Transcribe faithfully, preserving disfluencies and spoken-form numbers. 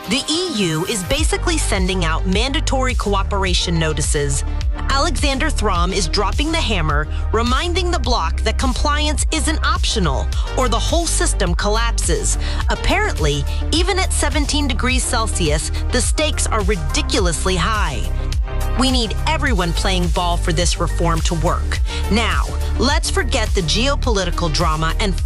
The E U is basically sending out mandatory cooperation notices. Alexander Throm is dropping the hammer, reminding the bloc that compliance isn't optional, or the whole system collapses. Apparently, even at seventeen degrees Celsius, the stakes are ridiculously high. We need everyone playing ball for this reform to work. Now, let's forget the geopolitical drama and